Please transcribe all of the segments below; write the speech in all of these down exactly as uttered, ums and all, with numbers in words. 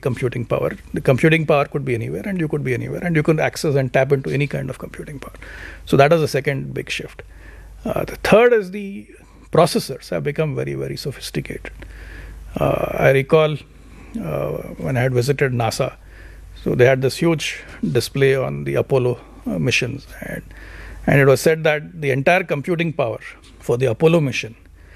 computing power. The computing power could be anywhere, and you could be anywhere, and you could access and tap into any kind of computing power. So that is the second big shift. Uh, the third is the processors have become very, very sophisticated. Uh, I recall uh, when I had visited NASA, so they had this huge display on the Apollo uh, missions, and and it was said that the entire computing power for the Apollo mission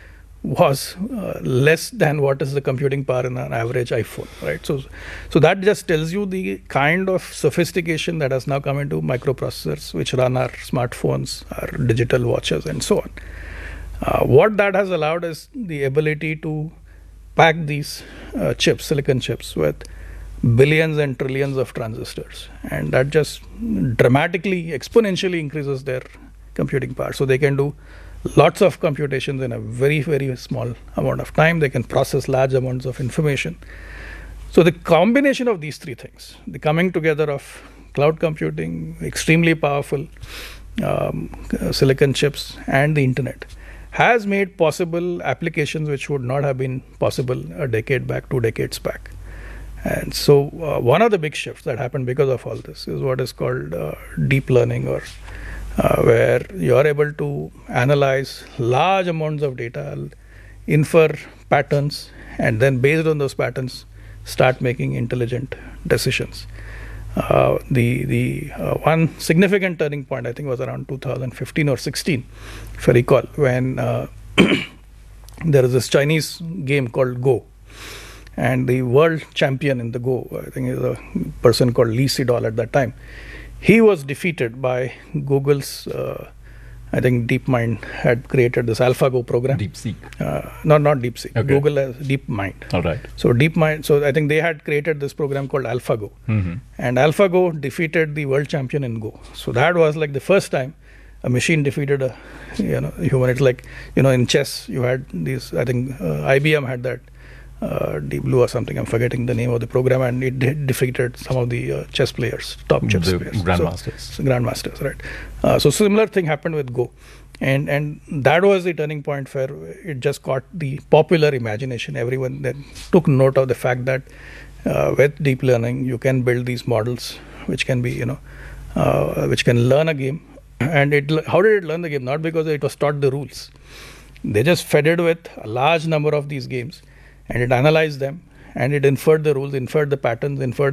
was uh, less than what is the computing power in an average iPhone, right? So, so that just tells you the kind of sophistication that has now come into microprocessors, which run our smartphones, our digital watches, and so on. Uh, what that has allowed is the ability to pack these uh, chips, silicon chips, with billions and trillions of transistors, and that just dramatically, exponentially increases their computing power. So they can do lots of computations in a very, very small amount of time. They can process large amounts of information. So the combination of these three things, the coming together of cloud computing, extremely powerful um, silicon chips, and the internet, has made possible applications which would not have been possible a decade back, two decades back. And so uh, one of the big shifts that happened because of all this is what is called uh, deep learning, or Uh, where you are able to analyze large amounts of data, infer patterns, and then based on those patterns, start making intelligent decisions. Uh, the the uh, one significant turning point, I think, was around two thousand fifteen or sixteen, if I recall, when uh, there is this Chinese game called Go, and the world champion in the Go, I think, is a person called Lee Sedol at that time. He was defeated by Google's, uh, I think DeepMind had created this AlphaGo program. DeepSeek. Uh, not not DeepSeek. Okay. Google has DeepMind. All right. So DeepMind. So I think they had created this program called AlphaGo, Mm-hmm. and AlphaGo defeated the world champion in Go. So that was like the first time a machine defeated a, you know, human. It's like, you know, in chess you had these. I think uh, I B M had that. Uh, Deep Blue or something, I'm forgetting the name of the program, and it de- defeated some of the uh, chess players, top chess The players. grandmasters. So, so grandmasters, right. Uh, so similar thing happened with Go. And and that was the turning point where it just caught the popular imagination. Everyone then took note of the fact that uh, with deep learning, you can build these models which can be, you know, uh, which can learn a game. And it how did it learn the game? Not because it was taught the rules. They just fed it with a large number of these games, and it analyzed them, and it inferred the rules, inferred the patterns, inferred